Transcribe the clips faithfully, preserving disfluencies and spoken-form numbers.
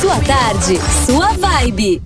Sua tarde, sua vibe.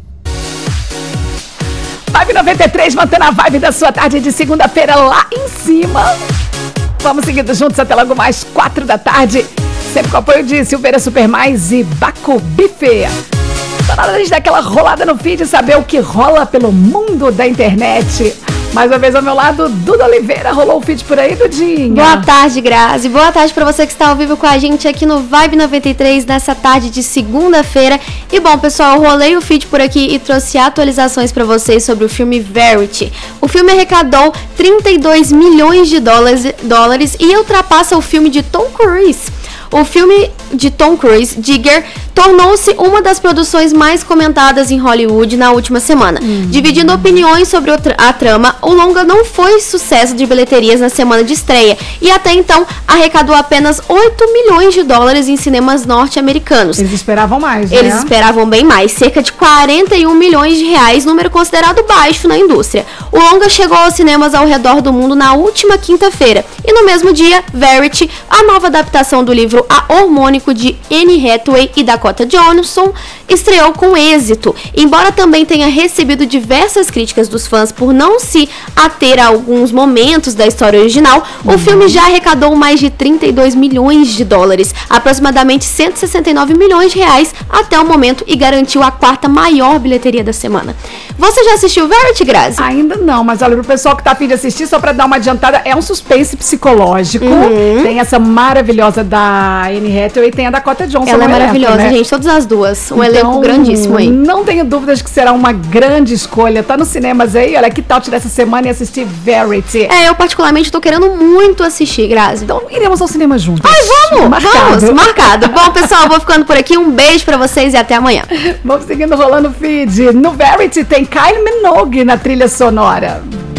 Vibe noventa e três, mantendo a vibe da sua tarde de segunda-feira lá em cima. Vamos seguindo juntos até logo mais quatro da tarde. Sempre com apoio de Silveira Super Mais e Baco Bife. Tá na hora de a gente dar aquela rolada no feed e saber o que rola pelo mundo da internet. Mais uma vez ao meu lado, Duda Oliveira. Rolou o feed por aí, Dudinha? Boa tarde, Grazi. Boa tarde pra você que está ao vivo com a gente aqui no Vibe noventa e três nessa tarde de segunda-feira. E bom, pessoal, eu rolei o feed por aqui e trouxe atualizações pra vocês sobre o filme Verity. O filme arrecadou trinta e dois milhões de dólares, dólares e ultrapassa o filme de Tom Cruise. O filme de Tom Cruise, Digger, tornou-se uma das produções mais comentadas em Hollywood na última semana. Uhum. Dividindo opiniões sobre a trama, o longa não foi sucesso de bilheterias na semana de estreia e até então arrecadou apenas oito milhões de dólares em cinemas norte-americanos. Eles esperavam mais, né? Eles esperavam bem mais, cerca de quarenta e um milhões de reais, número considerado baixo na indústria. O longa chegou aos cinemas ao redor do mundo na última quinta-feira e no mesmo dia, Verity, a nova adaptação do livro A Hormônico de Anne Hathaway e Dakota Johnson, estreou com êxito. Embora também tenha recebido diversas críticas dos fãs por não se ater a alguns momentos da história original, uhum. o filme já arrecadou mais de trinta e dois milhões de dólares, aproximadamente cento e sessenta e nove milhões de reais até o momento e garantiu a quarta maior bilheteria da semana. Você já assistiu Verity, Grazi? Ainda não, mas olha, pro pessoal que tá a fim de assistir, só pra dar uma adiantada, é um suspense psicológico. Uhum. Tem essa maravilhosa da Anne Hathaway e tem a Dakota Johnson. Ela é elenco, maravilhosa, né? gente, todas as duas. Um então, elenco grandíssimo aí. Não tenho dúvidas que será uma grande escolha. Tá nos cinemas aí, olha, que tal tirar essa semana e assistir Verity? É, eu particularmente tô querendo muito assistir, Grazi. Então iremos ao cinema juntos. Ai, vamos! Marcado. Vamos, marcado. Bom, pessoal, vou ficando por aqui. Um beijo pra vocês e até amanhã. Vamos seguindo rolando o feed. No Verity tem Kylie Minogue na trilha sonora.